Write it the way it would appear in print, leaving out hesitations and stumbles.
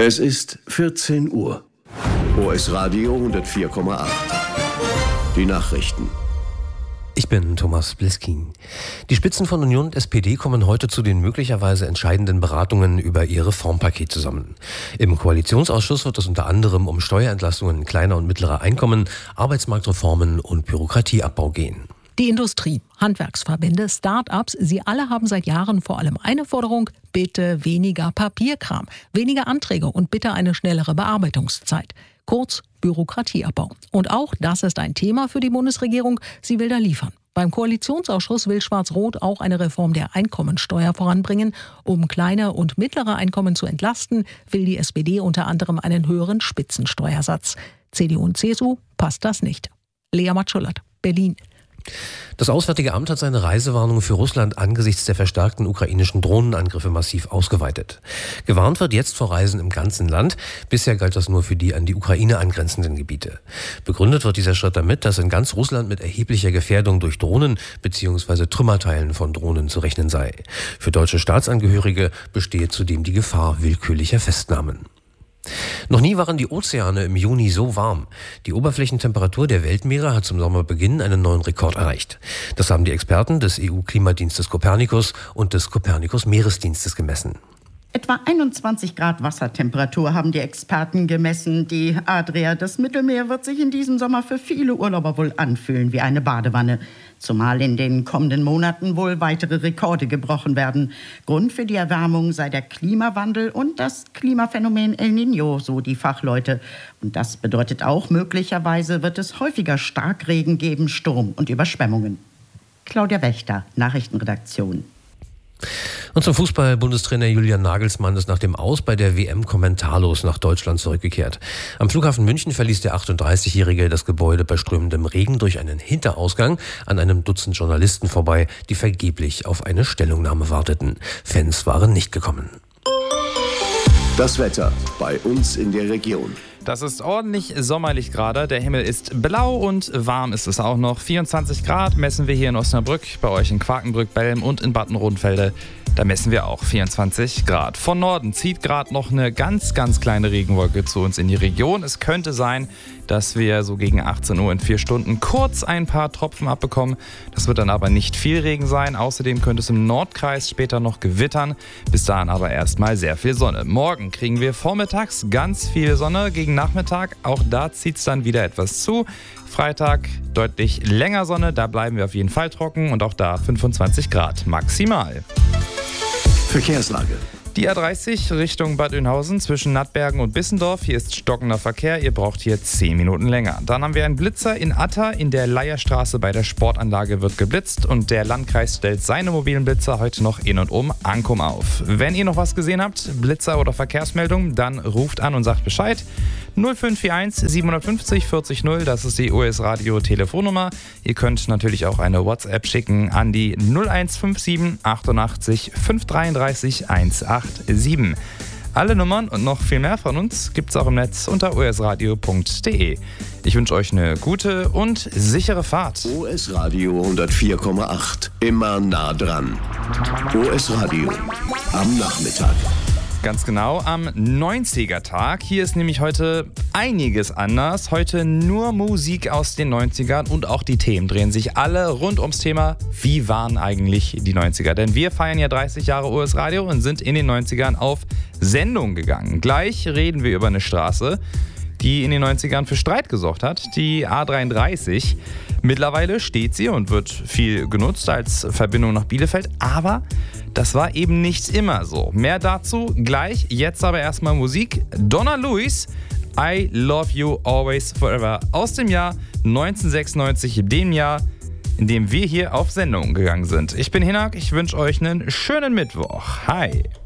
Es ist 14 Uhr. OS Radio 104,8. Die Nachrichten. Ich bin Thomas Bliskin. Die Spitzen von Union und SPD kommen heute zu den möglicherweise entscheidenden Beratungen über ihr Reformpaket zusammen. Im Koalitionsausschuss wird es unter anderem um Steuerentlastungen kleiner und mittlerer Einkommen, Arbeitsmarktreformen und Bürokratieabbau gehen. Die Industrie, Handwerksverbände, Start-ups, sie alle haben seit Jahren vor allem eine Forderung: bitte weniger Papierkram, weniger Anträge und bitte eine schnellere Bearbeitungszeit. Kurz Bürokratieabbau. Und auch das ist ein Thema für die Bundesregierung. Sie will da liefern. Beim Koalitionsausschuss will Schwarz-Rot auch eine Reform der Einkommensteuer voranbringen. Um kleine und mittlere Einkommen zu entlasten, will die SPD unter anderem einen höheren Spitzensteuersatz. CDU und CSU passt das nicht. Lea Matschullert, Berlin. Das Auswärtige Amt hat seine Reisewarnung für Russland angesichts der verstärkten ukrainischen Drohnenangriffe massiv ausgeweitet. Gewarnt wird jetzt vor Reisen im ganzen Land. Bisher galt das nur für die an die Ukraine angrenzenden Gebiete. Begründet wird dieser Schritt damit, dass in ganz Russland mit erheblicher Gefährdung durch Drohnen bzw. Trümmerteilen von Drohnen zu rechnen sei. Für deutsche Staatsangehörige bestehe zudem die Gefahr willkürlicher Festnahmen. Noch nie waren die Ozeane im Juni so warm. Die Oberflächentemperatur der Weltmeere hat zum Sommerbeginn einen neuen Rekord erreicht. Das haben die Experten des EU-Klimadienstes Copernicus und des Copernicus-Meeresdienstes gemessen. Etwa 21 Grad Wassertemperatur haben die Experten gemessen. Die Adria, das Mittelmeer, wird sich in diesem Sommer für viele Urlauber wohl anfühlen wie eine Badewanne. Zumal in den kommenden Monaten wohl weitere Rekorde gebrochen werden. Grund für die Erwärmung sei der Klimawandel und das Klimaphänomen El Niño, so die Fachleute. Und das bedeutet auch, möglicherweise wird es häufiger Starkregen geben, Sturm und Überschwemmungen. Claudia Wächter, Nachrichtenredaktion. Und zum Fußball: Bundestrainer Julian Nagelsmann ist nach dem Aus bei der WM kommentarlos nach Deutschland zurückgekehrt. Am Flughafen München verließ der 38-Jährige das Gebäude bei strömendem Regen durch einen Hinterausgang an einem Dutzend Journalisten vorbei, die vergeblich auf eine Stellungnahme warteten. Fans waren nicht gekommen. Das Wetter bei uns in der Region. Das ist ordentlich sommerlich gerade. Der Himmel ist blau und warm ist es auch noch. 24 Grad messen wir hier in Osnabrück, bei euch in Quakenbrück, Belm und in Bad Rodenfelde. Da messen wir auch 24 Grad. Von Norden zieht gerade noch eine ganz, ganz kleine Regenwolke zu uns in die Region. Es könnte sein, dass wir so gegen 18 Uhr in 4 Stunden kurz ein paar Tropfen abbekommen. Das wird dann aber nicht viel Regen sein. Außerdem könnte es im Nordkreis später noch gewittern. Bis dahin aber erstmal sehr viel Sonne. Morgen kriegen wir vormittags ganz viel Sonne. Gegen Nachmittag, auch da zieht es dann wieder etwas zu. Freitag deutlich länger Sonne. Da bleiben wir auf jeden Fall trocken und auch da 25 Grad maximal. Verkehrslage. Die A30 Richtung Bad Oeynhausen zwischen Nattbergen und Bissendorf. Hier ist stockender Verkehr. Ihr braucht hier 10 Minuten länger. Dann haben wir einen Blitzer in Atta. In der Leierstraße bei der Sportanlage wird geblitzt. Und der Landkreis stellt seine mobilen Blitzer heute noch in und um Ankum auf. Wenn ihr noch was gesehen habt, Blitzer oder Verkehrsmeldung, dann ruft an und sagt Bescheid. 0541 750 40 0, das ist die OS Radio Telefonnummer. Ihr könnt natürlich auch eine WhatsApp schicken an die 0157 88 533 187. Alle Nummern und noch viel mehr von uns gibt's auch im Netz unter osradio.de. Ich wünsche euch eine gute und sichere Fahrt. OS Radio 104,8. Immer nah dran. OS Radio am Nachmittag. Ganz genau, am 90er-Tag. Hier ist nämlich heute einiges anders. Heute nur Musik aus den 90ern und auch die Themen drehen sich alle rund ums Thema, wie waren eigentlich die 90er? Denn wir feiern ja 30 Jahre OS Radio und sind in den 90ern auf Sendung gegangen. Gleich reden wir über eine Straße, die in den 90ern für Streit gesorgt hat, die A33. Mittlerweile steht sie und wird viel genutzt als Verbindung nach Bielefeld, aber das war eben nicht immer so. Mehr dazu gleich, jetzt aber erstmal Musik. Donna Lewis, I Love You Always Forever aus dem Jahr 1996, dem Jahr, in dem wir hier auf Sendung gegangen sind. Ich bin Hinak, ich wünsche euch einen schönen Mittwoch. Hi!